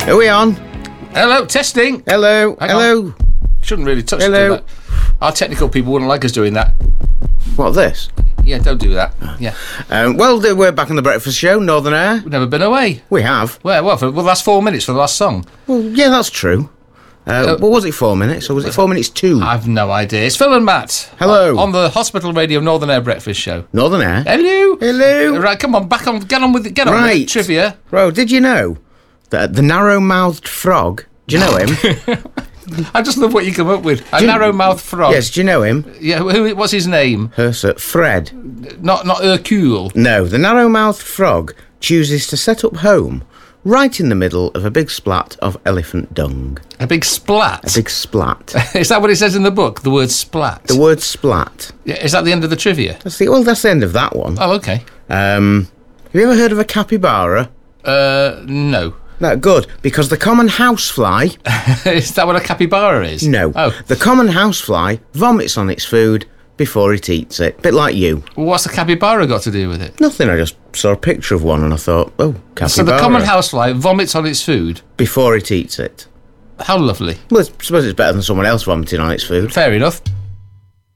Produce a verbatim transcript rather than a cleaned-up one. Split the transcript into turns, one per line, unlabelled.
Are we on?
Hello, testing.
Hello,
Hang
hello.
on. Shouldn't really touch
Hello.
that. Our technical people wouldn't like us doing that.
What, this?
Yeah, don't do that. Yeah.
Um, well, th- we're back on the breakfast show, Northern Air.
We've never been away.
We have.
Where? Well, for the last four minutes for the last song.
Well, yeah, that's true. Uh,
Uh,
what was it, four minutes? Or was it four minutes two?
I've no idea. It's Phil and Matt.
Hello.
On the Hospital Radio Northern Air Breakfast Show.
Northern Air?
Hello.
Hello.
Right, come on, back on. Get on with it. Get on with
Right.
it. Trivia.
Bro, did you know that the narrow-mouthed frog, do you know him?
I just love what you come up with. A
Do you-
narrow-mouthed frog.
Yes, do you know him?
Yeah. Who? What's his name?
Hersa, Fred.
Not not Hercule.
No, the narrow-mouthed frog chooses to set up home right in the middle of a big splat of elephant dung.
A big splat.
A big splat.
Is that what it says in the book? The word splat.
The word splat.
Yeah, is that the end of the trivia?
That's the, well, that's the end of that one.
Oh, okay.
Um, have you ever heard of a capybara?
Uh, no.
No, good, because the common housefly...
Is that what a capybara is?
No.
Oh.
The common housefly vomits on its food before it eats it. Bit like you.
Well, what's the capybara got to do with it?
Nothing, I just saw a picture of one and I thought, oh, capybara.
So the common housefly vomits on its food.
Before it eats it.
How lovely.
Well, I suppose it's better than someone else vomiting on its food.
Fair enough.